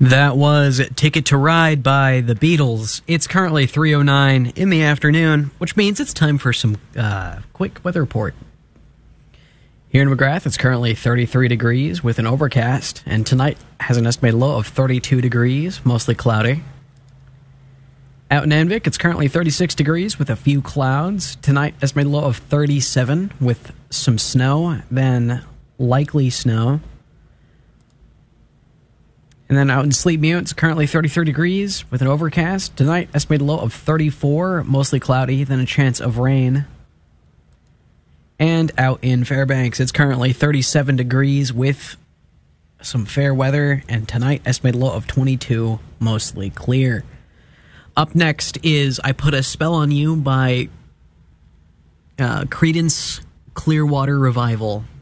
That was Ticket to Ride by the Beatles. It's currently 3:09 in the afternoon, which means it's time for some quick weather report. Here in McGrath, it's currently 33 degrees with an overcast, and tonight has an estimated low of 32 degrees, mostly cloudy. Out in Anvik, it's currently 36 degrees with a few clouds. Tonight, estimated low of 37 with some snow, then likely snow. And then out in Sleep Mute, it's currently 33 degrees with an overcast. Tonight, estimated low of 34, mostly cloudy, then a chance of rain. And out in Fairbanks, it's currently 37 degrees with some fair weather. And tonight, estimated low of 22, mostly clear. Up next is I Put a Spell on You by Creedence Clearwater Revival.